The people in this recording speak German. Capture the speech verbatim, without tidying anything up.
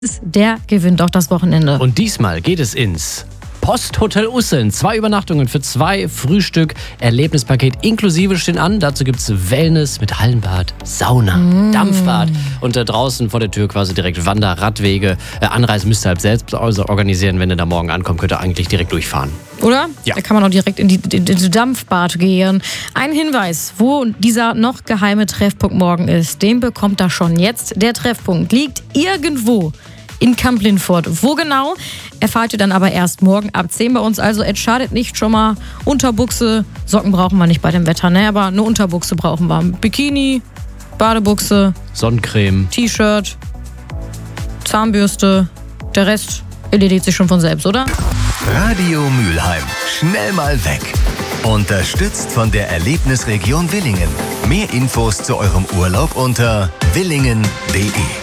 Der gewinnt auch das Wochenende. Und diesmal geht es ins Posthotel Usseln. Zwei Übernachtungen für zwei, Frühstück, Erlebnispaket inklusive stehen an. Dazu gibt es Wellness mit Hallenbad, Sauna, mm. Dampfbad und da draußen vor der Tür quasi direkt Wander-, Radwege. Äh, Anreise müsst ihr halt selbst organisieren. Wenn ihr da morgen ankommt, könnt ihr eigentlich direkt durchfahren. Oder? Ja. Da kann man auch direkt in die, in die Dampfbad gehen. Ein Hinweis, wo dieser noch geheime Treffpunkt morgen ist, den bekommt er schon jetzt. Der Treffpunkt liegt irgendwo in Kamp-Lindfort. Wo genau, erfahrt ihr dann aber erst morgen ab zehn bei uns. Also es schadet nicht, schon mal Unterbuchse. Socken brauchen wir nicht bei dem Wetter, ne? Aber eine Unterbuchse brauchen wir. Bikini, Badebuchse, Sonnencreme, T-Shirt, Zahnbürste. Der Rest erledigt sich schon von selbst, oder? Radio Mülheim. Schnell mal weg. Unterstützt von der Erlebnisregion Willingen. Mehr Infos zu eurem Urlaub unter willingen punkt de.